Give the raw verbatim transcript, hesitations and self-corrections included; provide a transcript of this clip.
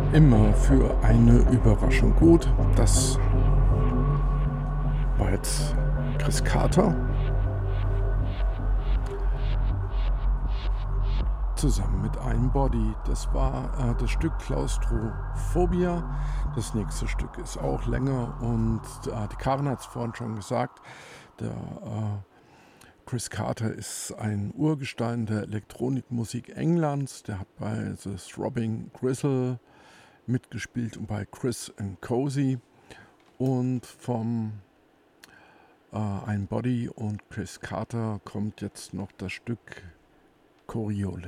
Immer für eine Überraschung gut. Das war jetzt Chris Carter zusammen mit einem Body. Das war äh, das Stück Klaustrophobia. Das nächste Stück ist auch länger und äh, die Karin hat es vorhin schon gesagt, der äh, Chris Carter ist ein Urgestein der Elektronikmusik Englands. Der hat bei The Throbbing Gristle mitgespielt und bei Chris and Cozy. Und vom äh, Ein Body und Chris Carter kommt jetzt noch das Stück Coriolis.